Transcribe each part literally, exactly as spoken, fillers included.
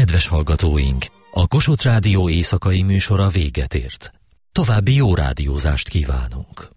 Kedves hallgatóink, a Kossuth Rádió éjszakai műsora véget ért. További jó rádiózást kívánunk.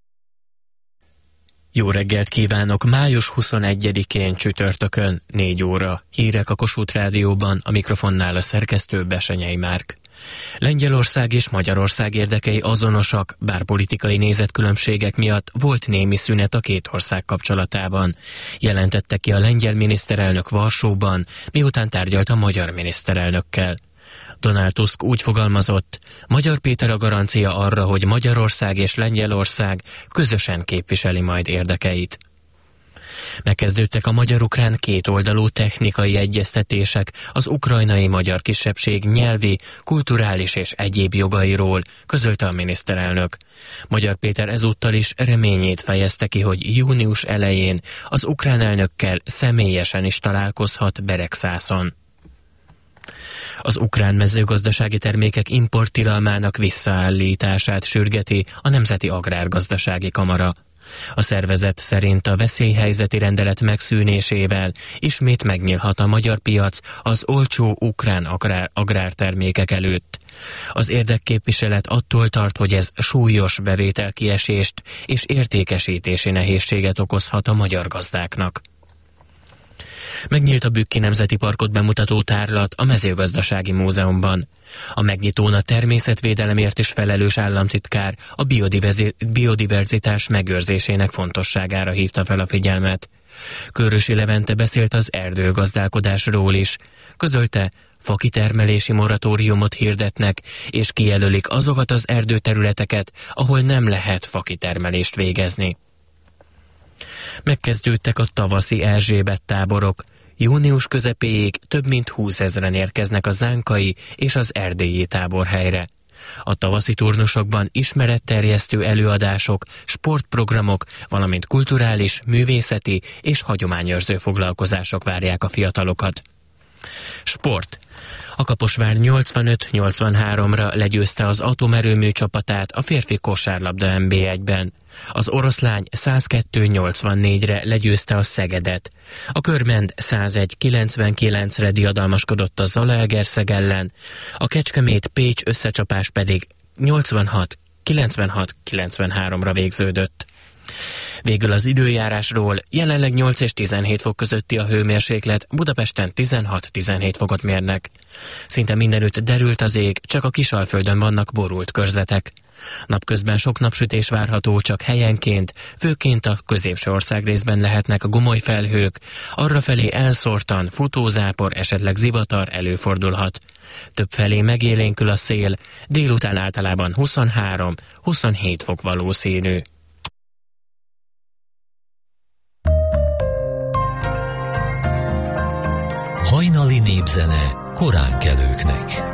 Jó reggelt kívánok! május huszonegyedikén csütörtökön, négy óra. Hírek a Kossuth Rádióban, a mikrofonnál a szerkesztő Besenyei Márk. Lengyelország és Magyarország érdekei azonosak, bár politikai nézetkülönbségek miatt volt némi szünet a két ország kapcsolatában. Jelentette ki a lengyel miniszterelnök Varsóban, miután tárgyalt a magyar miniszterelnökkel. Donald Tusk úgy fogalmazott, Magyar Péter a garancia arra, hogy Magyarország és Lengyelország közösen képviseli majd érdekeit. Megkezdődtek a magyar-ukrán kétoldalú technikai egyeztetések az ukrajnai magyar kisebbség nyelvi, kulturális és egyéb jogairól, közölte a miniszterelnök. Magyar Péter ezúttal is reményét fejezte ki, hogy június elején az ukrán elnökkel személyesen is találkozhat Beregszászon. Az ukrán mezőgazdasági termékek importtilalmának visszaállítását sürgeti a Nemzeti Agrárgazdasági Kamara. A szervezet szerint a veszélyhelyzeti rendelet megszűnésével ismét megnyílhat a magyar piac az olcsó ukrán agrár, agrártermékek előtt. Az érdekképviselet attól tart, hogy ez súlyos bevételkiesést és értékesítési nehézséget okozhat a magyar gazdáknak. Megnyílt a Bükki Nemzeti Parkot bemutató tárlat a Mezőgazdasági Múzeumban. A megnyitón a természetvédelemért is felelős államtitkár a biodiverzitás megőrzésének fontosságára hívta fel a figyelmet. Körösi Levente beszélt az erdőgazdálkodásról is. Közölte, fakitermelési moratóriumot hirdetnek, és kijelölik azokat az erdőterületeket, ahol nem lehet fakitermelést végezni. Megkezdődtek a tavaszi Erzsébet táborok. Június közepéig több mint húszezren érkeznek a zánkai és az erdélyi táborhelyre. A tavaszi turnusokban ismeretterjesztő előadások, sportprogramok, valamint kulturális, művészeti és hagyományőrző foglalkozások várják a fiatalokat. Sport. A Kaposvár nyolcvanöt nyolcvanháromra legyőzte az atomerőmű csapatát a férfi kosárlabda en bé egyben. Az Oroszlány százkettő nyolcvannégyre legyőzte a Szegedet. A Körmend százegy kilencvenkilencre diadalmaskodott a Zalaegerszeg ellen, a Kecskemét Pécs összecsapás pedig nyolcvanhat kilencvenhat kilencvenháromra végződött. Végül az időjárásról: jelenleg nyolc és tizenhét fok közötti a hőmérséklet, Budapesten tizenhat-tizenhét fokot mérnek. Szinte mindenütt derült az ég, csak a Kisalföldön vannak borult körzetek. Napközben sok napsütés várható, csak helyenként, főként a középső országrészben lehetnek gomoly felhők, arrafelé elszórtan futózápor, esetleg zivatar előfordulhat. Többfelé megélénkül a szél, délután általában huszonhárom-huszonhét fok valószínű. Hajnali népzene koránkelőknek.